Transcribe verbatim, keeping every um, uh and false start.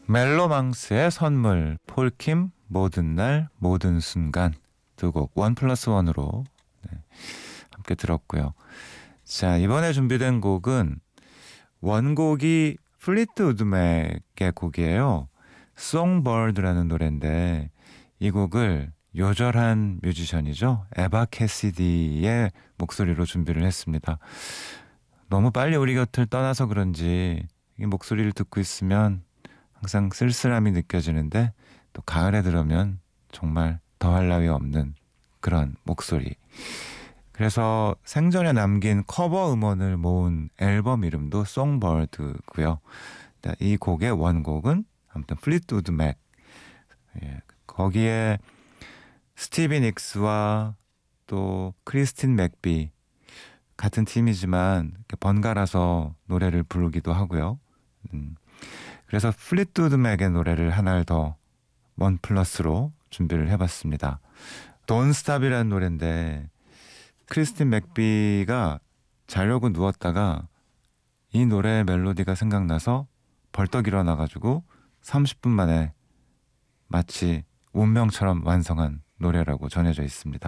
멜로망스의 선물, 폴킴 모든 날 모든 순간 두 곡 원 플러스 원으로 네, 함께 들었고요. 자, 이번에 준비된 곡은 원곡이 플리트우드 맥의 곡이에요. Songbird라는 노래인데 이 곡을 요절한 뮤지션이죠. 에바 캐시디의 목소리로 준비를 했습니다. 너무 빨리 우리 곁을 떠나서 그런지 이 목소리를 듣고 있으면 항상 쓸쓸함이 느껴지는데 또 가을에 들으면 정말 더할 나위 없는 그런 목소리. 그래서 생전에 남긴 커버 음원을 모은 앨범 이름도 송버드고요. 이 곡의 원곡은 아무튼 플리트우드 맥. 예, 거기에 스티비 닉스와 또 크리스틴 맥비 같은 팀이지만 번갈아서 노래를 부르기도 하고요. 음, 그래서 플리트우드 맥의 노래를 하나를 더 원 플러스로 준비를 해봤습니다. Don't Stop이라는 노래인데 크리스틴 맥비가 자려고 누웠다가 이 노래의 멜로디가 생각나서 벌떡 일어나가지고 삼십 분 만에 마치 운명처럼 완성한 노래라고 전해져 있습니다.